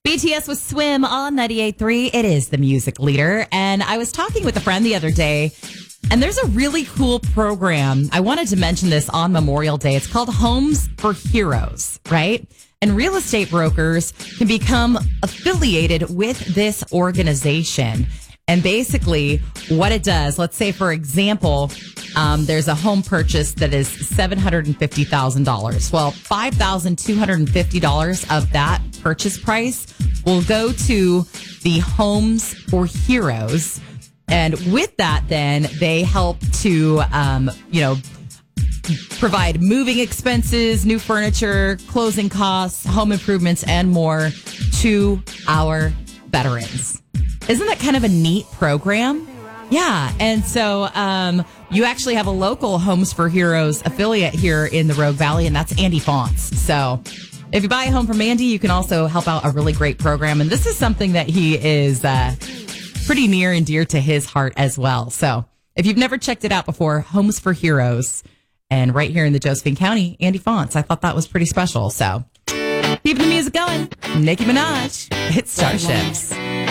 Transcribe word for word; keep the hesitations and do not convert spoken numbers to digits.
B T S with Swim on ninety-eight point three. It is the music leader. And I was talking with a friend the other day, and there's a really cool program. I wanted to mention this on Memorial Day. It's called Homes for Heroes, right? And real estate brokers can become affiliated with this organization. And basically what it does, let's say, for example, um, there's a home purchase that is seven hundred fifty thousand dollars. Well, five thousand two hundred fifty dollars of that purchase price will go to the Homes for Heroes. And with that, then they help to, um, you know, provide moving expenses, new furniture, closing costs, home improvements, and more to our veterans. Isn't that kind of a neat program? Yeah. And so um, you actually have a local Homes for Heroes affiliate here in the Rogue Valley, and that's Andy Fonts. So if you buy a home from Andy, you can also help out a really great program. And this is something that he is uh, pretty near and dear to his heart as well. So if you've never checked it out before, Homes for Heroes. And right here in the Josephine County, Andy Fonts. I thought that was pretty special. So keep the music going. Nicki Minaj. It's Starships.